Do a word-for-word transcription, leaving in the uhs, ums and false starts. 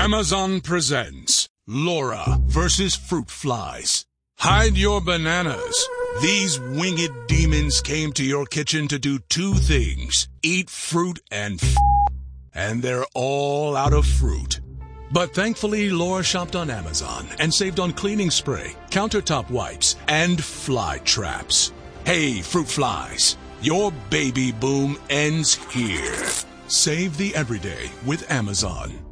Amazon presents Laura versus Fruit Flies. Hide your bananas. These winged demons came to your kitchen to do two things: eat fruit and f***. And they're all out of fruit. But thankfully, Laura shopped on Amazon and saved on cleaning spray, countertop wipes, and fly traps. Hey, fruit flies, your baby boom ends here. Save the everyday with Amazon.